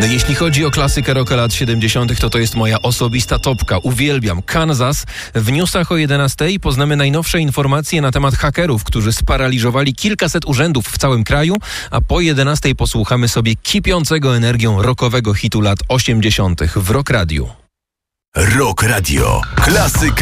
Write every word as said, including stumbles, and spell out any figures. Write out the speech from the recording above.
Jeśli chodzi o klasykę rocka lat siedemdziesiątych, to to jest moja osobista topka. Uwielbiam Kansas. W newsach o jedenastej poznamy najnowsze informacje na temat hakerów, którzy sparaliżowali kilkaset urzędów w całym kraju, a po jedenastej posłuchamy sobie kipiącego energią rockowego hitu lat osiemdziesiątych w Rock Radio. Rock Radio. Klasyka